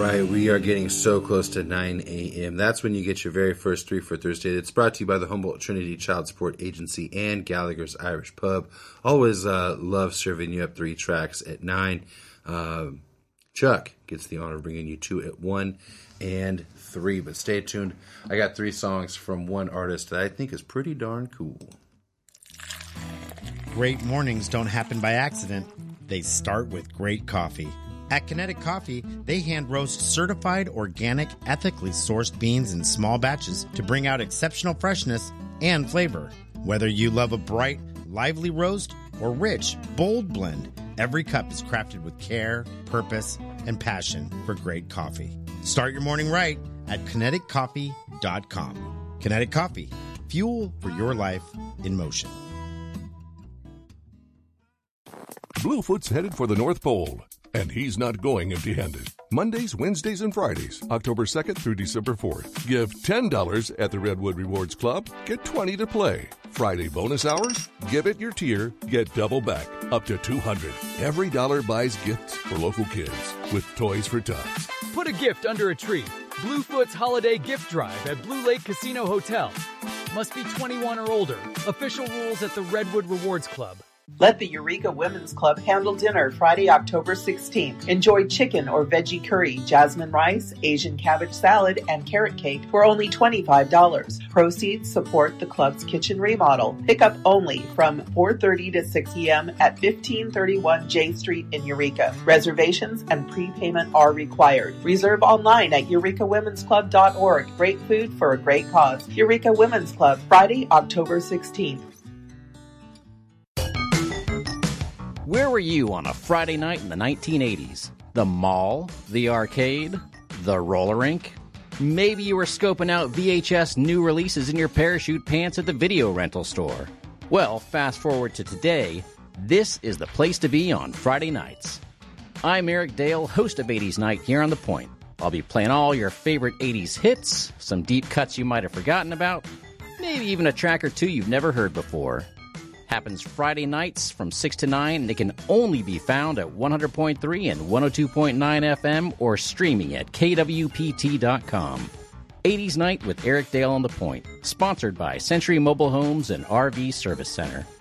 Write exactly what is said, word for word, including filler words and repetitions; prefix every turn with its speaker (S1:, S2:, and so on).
S1: right, we are getting so close to nine a.m. That's when you get your very first Three for Thursday. It's brought to you by the Humboldt Trinity Child Support Agency and Gallagher's Irish Pub. Always uh, love serving you up three tracks at nine. Uh, Chuck gets the honor of bringing you two at one and three. But stay tuned. I got three songs from one artist that I think is pretty darn cool.
S2: Great mornings don't happen by accident. They start with great coffee. At Kinetic Coffee, they hand roast certified, organic, ethically sourced beans in small batches to bring out exceptional freshness and flavor. Whether you love a bright, lively roast or rich, bold blend, every cup is crafted with care, purpose, and passion for great coffee. Start your morning right at kinetic coffee dot com. Kinetic Coffee, fuel for your life in motion.
S3: Bluefoot's headed for the North Pole, and he's not going empty-handed. Mondays, Wednesdays, and Fridays, October second through December fourth. Give ten dollars at the Redwood Rewards Club, get twenty dollars to play. Friday bonus hours, give it your tier, get double back, up to two hundred dollars. Every dollar buys gifts for local kids with Toys for Tots.
S4: Put a gift under a tree. Bluefoot's Holiday Gift Drive at Blue Lake Casino Hotel. Must be twenty-one or older. Official rules at the Redwood Rewards Club.
S5: Let the Eureka Women's Club handle dinner Friday, October sixteenth. Enjoy chicken or veggie curry, jasmine rice, Asian cabbage salad, and carrot cake for only twenty-five dollars. Proceeds support the club's kitchen remodel. Pickup only from four thirty to six p.m. at fifteen thirty-one J Street in Eureka. Reservations and prepayment are required. Reserve online at eureka women's club dot org. Great food for a great cause. Eureka Women's Club, Friday, October sixteenth.
S6: Where were you on a Friday night in the nineteen eighties? The mall? The arcade? The roller rink? Maybe you were scoping out V H S new releases in your parachute pants at the video rental store. Well, fast forward to today, this is the place to be on Friday nights. I'm Eric Dale, host of eighties Night here on The Point. I'll be playing all your favorite eighties hits, some deep cuts you might have forgotten about, maybe even a track or two you've never heard before. Happens Friday nights from six to nine, and they can only be found at one hundred point three and one oh two point nine F M or streaming at K W P T dot com. eighties Night with Eric Dale on The Point, sponsored by Century Mobile Homes and R V Service Center.